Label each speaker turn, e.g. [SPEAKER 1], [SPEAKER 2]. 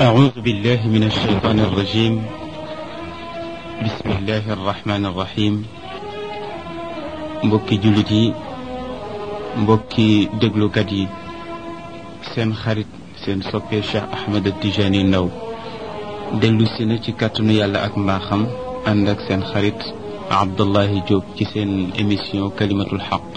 [SPEAKER 1] أعوذ بالله من الشيطان الرجيم. بسم الله الرحمن الرحيم. mbokki jullit yi, mbokki déglukat yi, seen xarit seen soppe Cheikh Ahmed Tijani Ndaw dellu si na ci kàttanu yàlla ak mbaaxam ànd ak seen xarit Abdullahi Diop ci seen émission kalimatul xaq